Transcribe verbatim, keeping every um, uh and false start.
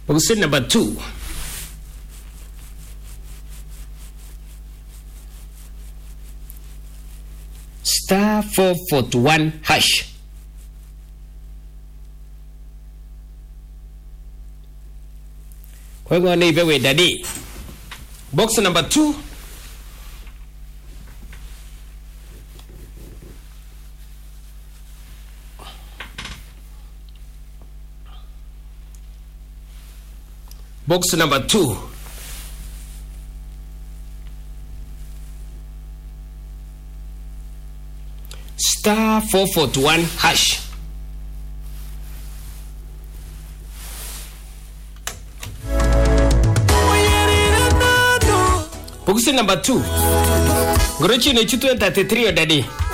Box number two. Star four forty-one hash. Kwa hivyo ni vewe dadi. Box number two. Box number two. Star four forty-one hash. Box number two. Gorochi ne chitu thirty-three odadi.